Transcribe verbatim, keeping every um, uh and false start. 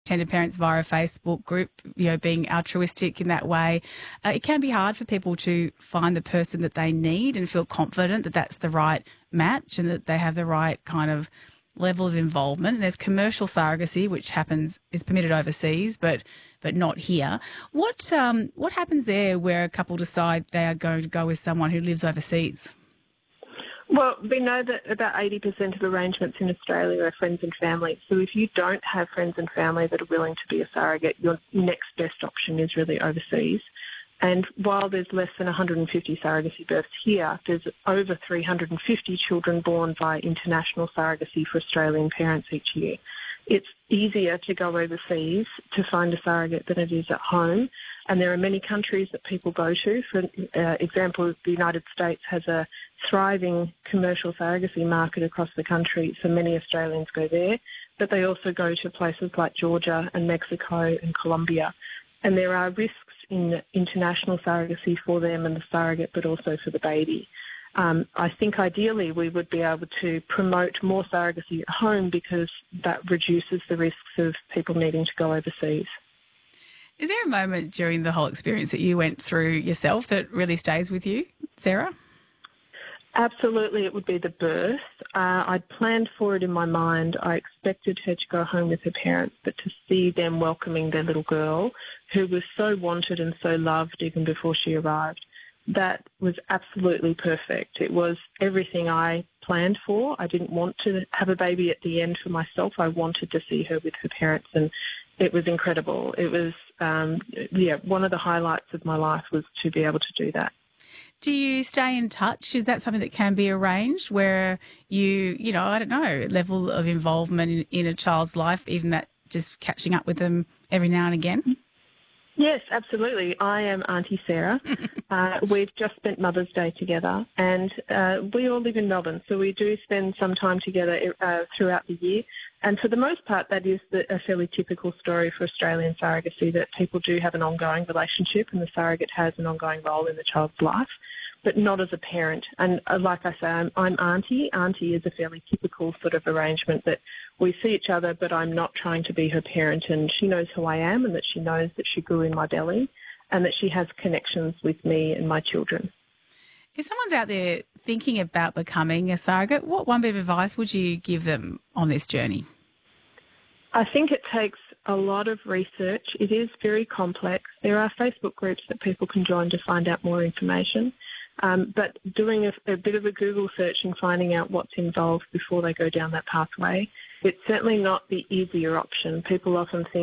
Tender Parents via a Facebook group, you know, being altruistic in that way. Uh, it can be hard for people to find the person that they need and feel confident that that's the right match and that they have the right kind of level of involvement. And there's commercial surrogacy, which happens, is permitted overseas, but but not here. What um, what happens there where a couple decide they are going to go with someone who lives overseas? Well, we know that about eighty percent of arrangements in Australia are friends and family. So if you don't have friends and family that are willing to be a surrogate, your next best option is really overseas. And while there's less than one hundred fifty surrogacy births here, there's over three hundred fifty children born via international surrogacy for Australian parents each year. It's easier to go overseas to find a surrogate than it is at home. And there are many countries that people go to. For uh, example, the United States has a thriving commercial surrogacy market across the country, so many Australians go there. But they also go to places like Georgia and Mexico and Colombia. And there are risks in international surrogacy for them and the surrogate, but also for the baby. Um, I think ideally we would be able to promote more surrogacy at home because that reduces the risks of people needing to go overseas. Is there a moment during the whole experience that you went through yourself that really stays with you, Sarah? Absolutely, it would be the birth. Uh, I'd planned for it in my mind. I expected her to go home with her parents, but to see them welcoming their little girl, who was so wanted and so loved even before she arrived, that was absolutely perfect. It was everything I planned for. I didn't want to have a baby at the end for myself. I wanted to see her with her parents, and it was incredible. It was, um, yeah, one of the highlights of my life was to be able to do that. Do you stay in touch? Is that something that can be arranged where you, you know, I don't know, level of involvement in, in a child's life, even that just catching up with them every now and again? Yes, absolutely. I am Auntie Sarah. uh, we've just spent Mother's Day together, and uh, we all live in Melbourne, so we do spend some time together uh, throughout the year. And for the most part, that is the, a fairly typical story for Australian surrogacy, that people do have an ongoing relationship and the surrogate has an ongoing role in the child's life, but not as a parent. And uh, like I say, I'm, I'm Auntie. Auntie is a fairly typical sort of arrangement that we see each other, but I'm not trying to be her parent, and she knows who I am and that she knows that she grew in my belly and that she has connections with me and my children. If someone's out there thinking about becoming a surrogate, what one bit of advice would you give them on this journey? I think it takes a lot of research. It is very complex. There are Facebook groups that people can join to find out more information. Um, but doing a, a bit of a Google search and finding out what's involved before they go down that pathway, it's certainly not the easier option. People often think